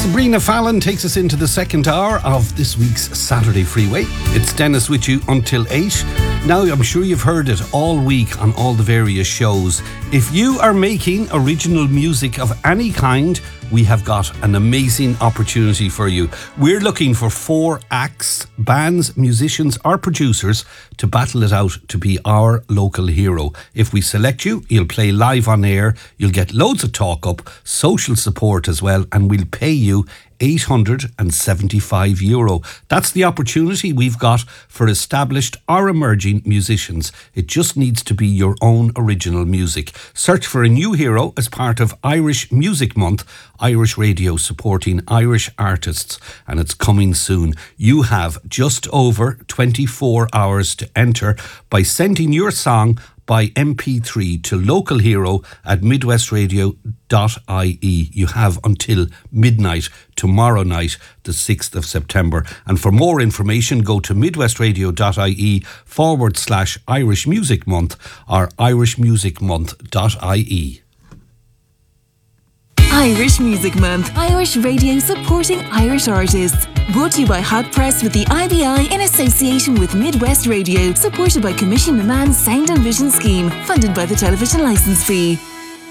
Sabrina Fallon takes us into the second hour of this week's Saturday Freeway. It's Dennis with you until 8. Now, I'm sure you've heard it all week on all the various shows. If you are making original music of any kind, we have got an amazing opportunity for you. We're looking for 4 acts, bands, musicians or producers to battle it out to be our local hero. If we select you, you'll play live on air, you'll get loads of talk up, social support as well, and we'll pay you €875. That's the opportunity we've got for established or emerging musicians. It just needs to be your own original music. Search for a new hero as part of Irish Music Month, Irish Radio supporting Irish artists, and it's coming soon. You have just over 24 hours to enter by sending your song by MP3 to localhero@midwestradio.ie. You have until midnight tomorrow night, the 6th of September. And for more information, go to midwestradio.ie/Irish Music Month or irishmusicmonth.ie. Irish Music Month, Irish Radio supporting Irish artists. Brought to you by Hot Press with the IBI in association with Midwest Radio, supported by Commission Man's Sound and Vision Scheme, funded by the Television Licence Fee.